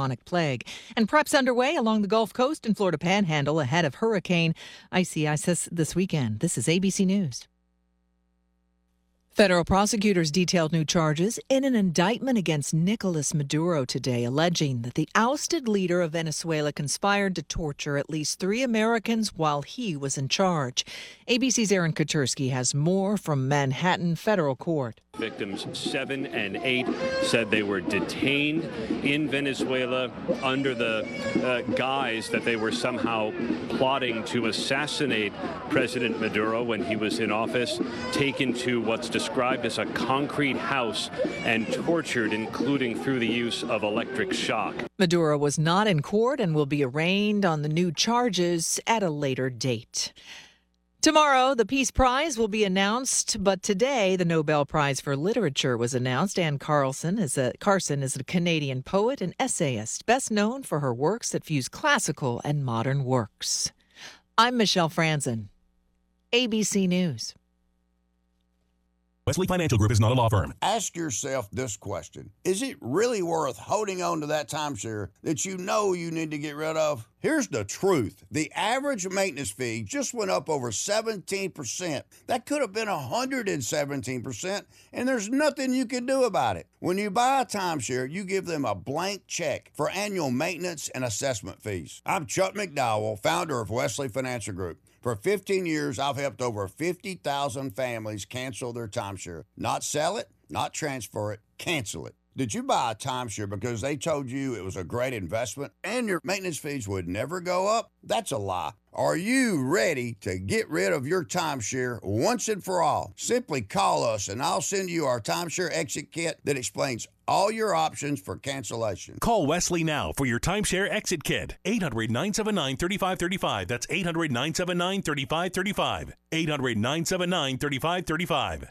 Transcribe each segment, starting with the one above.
bubonic plague. And preps underway along the Gulf Coast and Florida Panhandle ahead of Hurricane Isaias this weekend. This is ABC News. Federal prosecutors detailed new charges in an indictment against Nicolas Maduro today, alleging that the ousted leader of Venezuela conspired to torture at least 3 Americans while he was in charge. ABC's Aaron Katersky has more from Manhattan Federal Court. Victims 7 and 8 said they were detained in Venezuela under the guise that they were somehow plotting to assassinate President Maduro when he was in office, taken to what's described as a concrete house and tortured, including through the use of electric shock. Maduro was not in court and will be arraigned on the new charges at a later date. Tomorrow, the Peace Prize will be announced, but today the Nobel Prize for Literature was announced. Anne Carson is a Canadian poet and essayist, best known for her works that fuse classical and modern works. I'm Michelle Franzen, ABC News. Wesley Financial Group is not a law firm. Ask yourself this question. Is it really worth holding on to that timeshare that you know you need to get rid of? Here's the truth. The average maintenance fee just went up over 17%. That could have been 117%, and there's nothing you can do about it. When you buy a timeshare, you give them a blank check for annual maintenance and assessment fees. I'm Chuck McDowell, founder of Wesley Financial Group. For 15 years, I've helped over 50,000 families cancel their timeshare. Not sell it, not transfer it, cancel it. Did you buy a timeshare because they told you it was a great investment and your maintenance fees would never go up? That's a lie. Are you ready to get rid of your timeshare once and for all? Simply call us and I'll send you our timeshare exit kit that explains all your options for cancellation. Call Wesley now for your timeshare exit kit. 800-979-3535. That's 800-979-3535. 800-979-3535.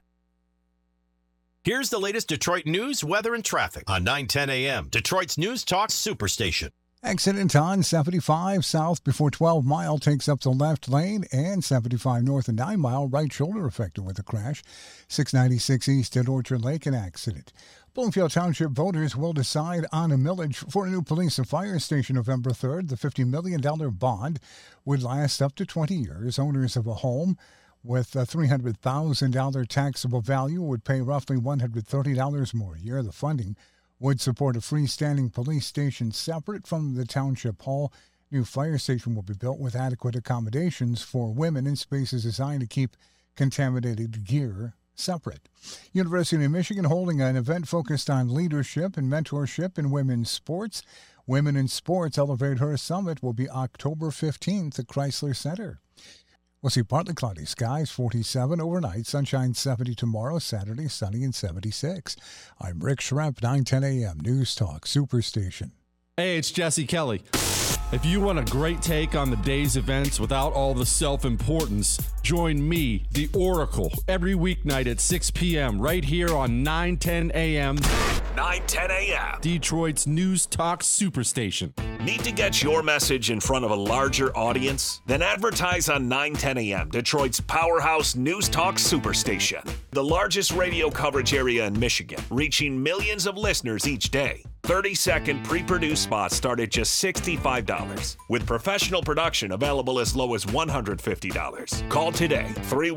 Here's the latest Detroit news, weather, and traffic on 9:10 a.m. Detroit's News Talk Superstation. Accident on 75 south before 12 Mile takes up the left lane, and 75 north and 9 Mile right shoulder affected with a crash. 696 east at Orchard Lake, an accident. Bloomfield Township voters will decide on a millage for a new police and fire station November 3rd. The $50 million bond would last up to 20 years. Owners of a home with a $300,000 taxable value would pay roughly $130 more a year. The funding would support a freestanding police station separate from the township hall. New fire station will be built with adequate accommodations for women in spaces designed to keep contaminated gear separate. University of Michigan holding an event focused on leadership and mentorship in women's sports. Women in Sports Elevate Her Summit will be October 15th at Chrysler Center. We'll see partly cloudy skies, 47 overnight, sunshine 70 tomorrow, Saturday, sunny and 76. I'm Rick Schremp, 9:10 a.m. News Talk Superstation. Hey, it's Jesse Kelly. If you want a great take on the day's events without all the self-importance, join me, the Oracle, every weeknight at 6 p.m. right here on 9:10 a.m. 9:10 a.m. Detroit's News Talk Superstation. Need to get your message in front of a larger audience? Then advertise on 9:10 a.m., Detroit's powerhouse News Talk Superstation. The largest radio coverage area in Michigan, reaching millions of listeners each day. 30-second pre-produced spots start at just $65, with professional production available as low as $150. Call today,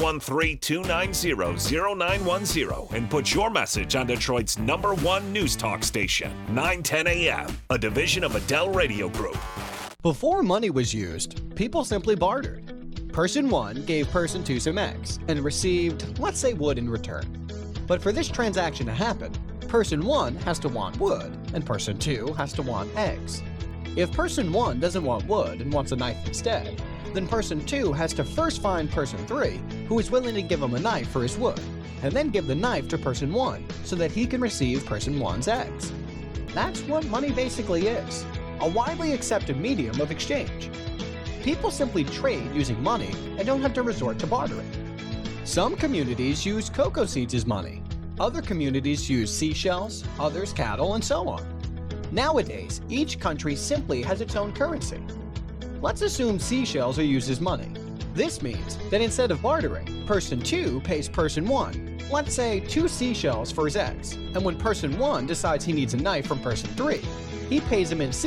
313-290-0910, and put your message on Detroit's #1 News Talk station, 9:10 a.m., a division of Adele Radio Group. Before money was used, people simply bartered. Person 1 gave person 2 some eggs and received, let's say, wood in return. But for this transaction to happen, person 1 has to want wood, and person 2 has to want eggs. If person 1 doesn't want wood and wants a knife instead, then person 2 has to first find person 3, who is willing to give him a knife for his wood, and then give the knife to person 1 so that he can receive person 1's eggs. That's what money basically is, a widely accepted medium of exchange. People simply trade using money and don't have to resort to bartering. Some communities use cocoa seeds as money. Other communities use seashells, others cattle, and so on. Nowadays, each country simply has its own currency. Let's assume seashells are used as money. This means that instead of bartering, person 2 pays person 1, let's say 2 seashells for his eggs, and when person 1 decides he needs a knife from person 3, he pays him in